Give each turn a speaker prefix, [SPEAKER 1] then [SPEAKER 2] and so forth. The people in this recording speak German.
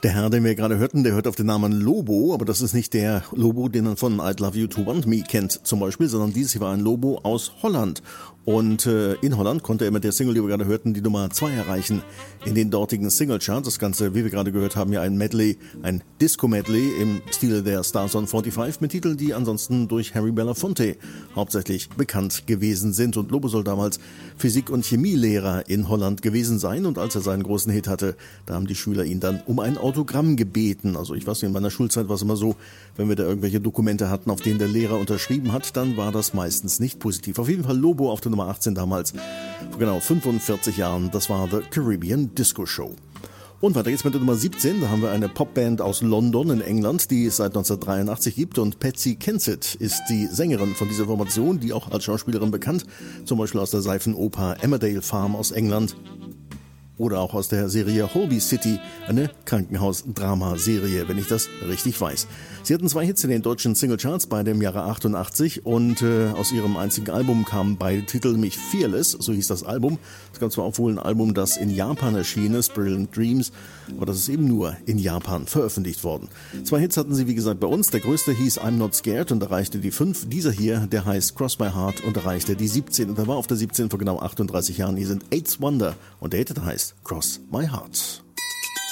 [SPEAKER 1] Der Herr, den wir gerade hörten, der hört auf den Namen Lobo, aber das ist nicht der Lobo, den man von I'd Love You to Want Me kennt zum Beispiel, sondern dieses hier war ein Lobo aus Holland. Und in Holland konnte er mit der Single, die wir gerade hörten, die Nummer 2 erreichen in den dortigen Singlecharts. Das Ganze, wie wir gerade gehört haben, ja ein Medley, ein Disco-Medley im Stile der Stars on 45 mit Titeln, die ansonsten durch Harry Belafonte hauptsächlich bekannt gewesen sind. Und Lobo soll damals Physik- und Chemielehrer in Holland gewesen sein. Und als er seinen großen Hit hatte, da haben die Schüler ihn dann um ein Autogramm gebeten. Also ich weiß nicht, in meiner Schulzeit war es immer so, wenn wir da irgendwelche Dokumente hatten, auf denen der Lehrer unterschrieben hat, dann war das meistens nicht positiv. Auf jeden Fall Lobo auf der Nummer 18 damals, vor genau 45 Jahren, das war The Caribbean Disco Show. Und weiter geht's mit der Nummer 17, da haben wir eine Popband aus London in England, die es seit 1983 gibt und Patsy Kensit ist die Sängerin von dieser Formation, die auch als Schauspielerin bekannt, zum Beispiel aus der Seifenoper Emmerdale Farm aus England. Oder auch aus der Serie Holby City, eine Krankenhaus-Drama-Serie, wenn ich das richtig weiß. Sie hatten 2 Hits in den deutschen Singlecharts, beide im Jahre 88 und aus ihrem einzigen Album kamen beide Titel, nämlich Fearless, so hieß das Album. Es gab zwar auch wohl ein Album, das in Japan erschien ist, Brilliant Dreams, aber das ist eben nur in Japan veröffentlicht worden. 2 Hits hatten sie, wie gesagt, bei uns. Der größte hieß I'm Not Scared und erreichte die 5. Dieser hier, der heißt Cross My Heart und erreichte die 17. Und er war auf der 17 vor genau 38 Jahren. Hier sind Eighth Wonder und der Hit heißt Cross My Heart.